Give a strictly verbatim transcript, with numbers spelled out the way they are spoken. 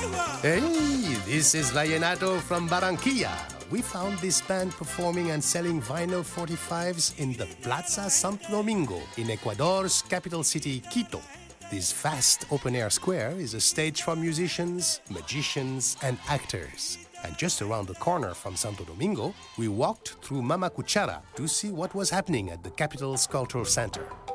Hey, this is Vallenato from Barranquilla. We found this band performing and selling vinyl forty-fives in the Plaza Santo Domingo in Ecuador's capital city, Quito. This vast open-air square is a stage for musicians, magicians, and actors. And just around the corner from Santo Domingo, we walked through Mama Cuchara to see what was happening at the capital's cultural center.